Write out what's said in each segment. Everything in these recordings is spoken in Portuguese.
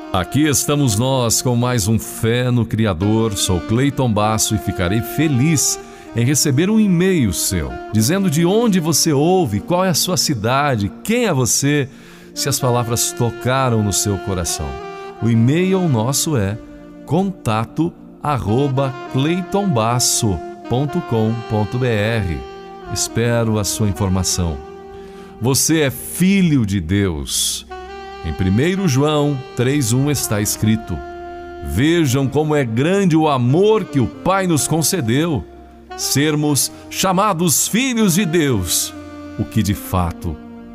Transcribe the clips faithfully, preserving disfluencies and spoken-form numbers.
Aqui estamos nós com mais um Fé no Criador. Sou Cleiton Basso e ficarei feliz em receber um e-mail seu, dizendo de onde você ouve, qual é a sua cidade, quem é você, se as palavras tocaram no seu coração. O e-mail nosso é contato arroba cleiton basso ponto com ponto b r. Espero a sua informação. Você é filho de Deus. Em primeiro João três um está escrito: vejam como é grande o amor que o Pai nos concedeu, sermos chamados filhos de Deus, o que de fato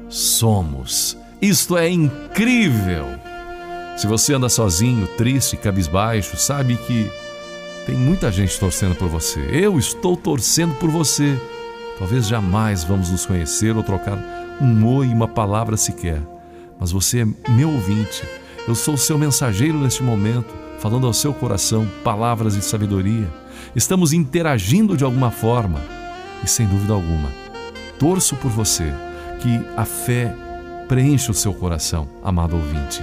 somos. Isto é incrível! Se você anda sozinho, triste, cabisbaixo, sabe que tem muita gente torcendo por você. Eu estou torcendo por você. Talvez jamais vamos nos conhecer ou trocar um oi, uma palavra sequer. Mas você é meu ouvinte. Eu sou o seu mensageiro neste momento, falando ao seu coração palavras de sabedoria. Estamos interagindo de alguma forma. E sem dúvida alguma, torço por você, que a fé preencha o seu coração, amado ouvinte.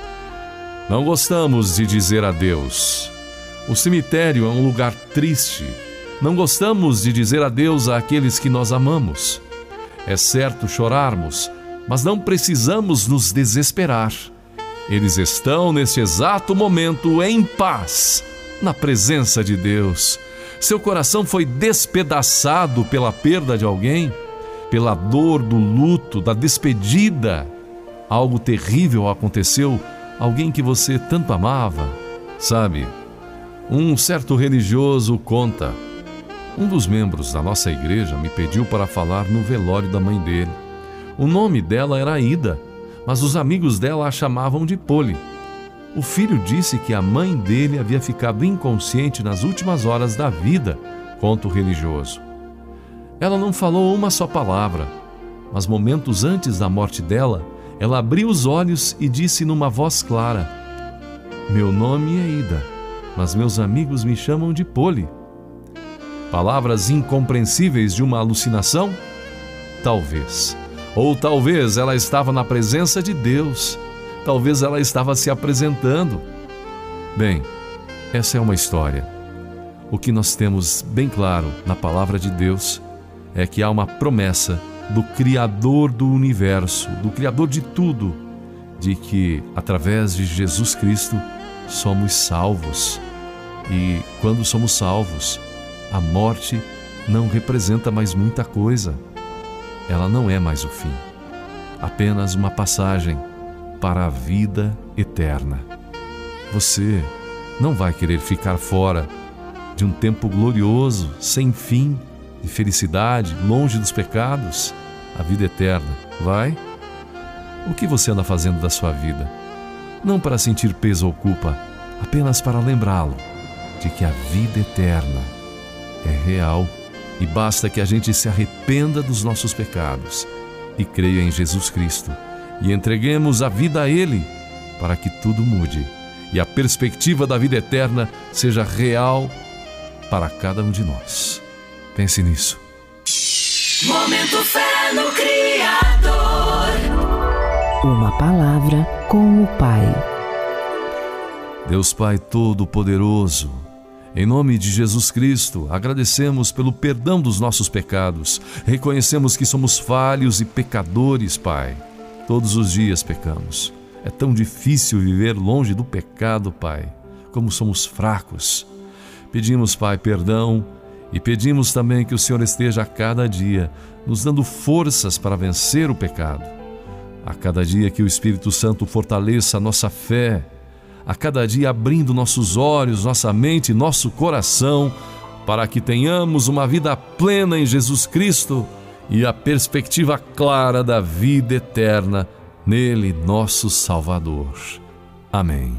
Não gostamos de dizer adeus. O cemitério é um lugar triste. Não gostamos de dizer adeus àqueles que nós amamos. É certo chorarmos, mas não precisamos nos desesperar. Eles estão, neste exato momento, em paz, na presença de Deus. Seu coração foi despedaçado pela perda de alguém, pela dor do luto, da despedida. Algo terrível aconteceu, alguém que você tanto amava. Sabe, um certo religioso conta: um dos membros da nossa igreja me pediu para falar no velório da mãe dele. O nome dela era Ida, mas os amigos dela a chamavam de Poli. O filho disse que a mãe dele havia ficado inconsciente nas últimas horas da vida, conta o religioso. Ela não falou uma só palavra, mas momentos antes da morte dela, ela abriu os olhos e disse numa voz clara: meu nome é Ida, mas meus amigos me chamam de Poli. Palavras incompreensíveis de uma alucinação? Talvez. Ou talvez ela estava na presença de Deus. Talvez ela estava se apresentando. Bem, essa é uma história. O que nós temos bem claro na palavra de Deus é que há uma promessa do Criador do universo, do Criador de tudo, de que através de Jesus Cristo somos salvos. E quando somos salvos, a morte não representa mais muita coisa. Ela não é mais o fim, apenas uma passagem para a vida eterna. Você não vai querer ficar fora de um tempo glorioso, sem fim, de felicidade, longe dos pecados, a vida eterna, vai? O que você anda fazendo da sua vida? Não para sentir peso ou culpa, apenas para lembrá-lo de que a vida eterna é real. E basta que a gente se arrependa dos nossos pecados e creia em Jesus Cristo e entreguemos a vida a Ele para que tudo mude e a perspectiva da vida eterna seja real para cada um de nós. Pense nisso. Momento Fé no Criador. Uma palavra com o Pai. Deus Pai Todo-Poderoso, em nome de Jesus Cristo, agradecemos pelo perdão dos nossos pecados. Reconhecemos que somos falhos e pecadores, Pai. Todos os dias pecamos. É tão difícil viver longe do pecado, Pai. Como somos fracos. Pedimos, Pai, perdão e pedimos também que o Senhor esteja a cada dia nos dando forças para vencer o pecado. A cada dia que o Espírito Santo fortaleça a nossa fé, a cada dia abrindo nossos olhos, nossa mente, nosso coração, para que tenhamos uma vida plena em Jesus Cristo e a perspectiva clara da vida eterna nele, nosso Salvador. Amém.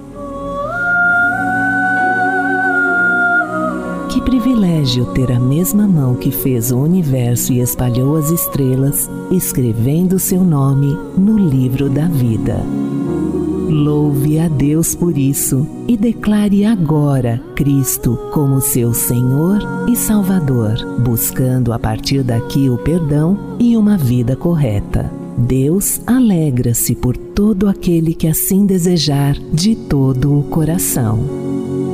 Que privilégio ter a mesma mão que fez o universo e espalhou as estrelas, escrevendo seu nome no livro da vida. Louve a Deus por isso e declare agora Cristo como seu Senhor e Salvador, buscando a partir daqui o perdão e uma vida correta. Deus alegra-se por todo aquele que assim desejar de todo o coração.